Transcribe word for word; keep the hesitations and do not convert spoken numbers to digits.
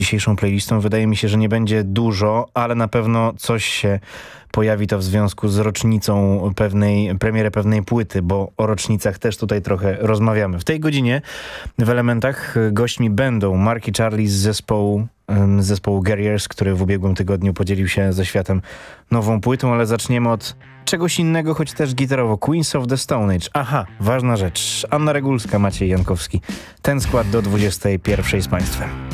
dzisiejszą playlistą. Wydaje mi się, że nie będzie dużo, ale na pewno coś się pojawi to w związku z rocznicą pewnej, premiery pewnej płyty, bo o rocznicach też tutaj trochę rozmawiamy. W tej godzinie w Elementach gośćmi będą Mark i Charlie z zespołu, z zespołu Guerriers, który w ubiegłym tygodniu podzielił się ze światem nową płytą, ale zaczniemy od czegoś innego, choć też gitarowo. Queens of the Stone Age. Aha, ważna rzecz. Anna Regulska, Maciej Jankowski. Ten skład do dwudziestej pierwszej z Państwem.